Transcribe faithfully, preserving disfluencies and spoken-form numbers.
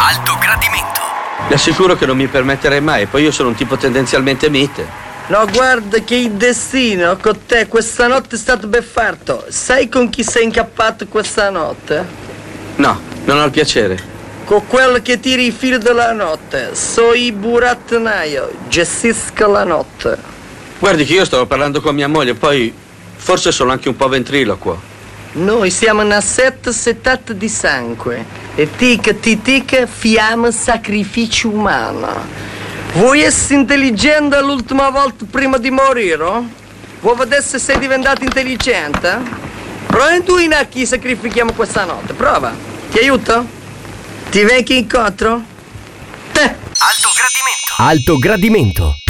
Alto Gradimento. Le assicuro che non mi permetterei mai, poi io sono un tipo tendenzialmente mite. No, guarda che il destino con te questa notte è stato beffardo. Sai con chi sei incappato questa notte? No, non ho il piacere. Con quello che tiri il filo della notte. So il burattinaio, gestisco la notte. Guardi che io stavo parlando con mia moglie, poi forse sono anche un po' ventriloquo. Noi siamo una setta settata di sangue e tica ti tica fiamma sacrificio umano. Vuoi essere intelligente l'ultima volta prima di morire? Vuoi vedere se sei diventato intelligente? Prova a indovinare chi sacrifichiamo questa notte, prova. Ti aiuto? Ti vengo incontro? Te! Alto Gradimento. Alto Gradimento.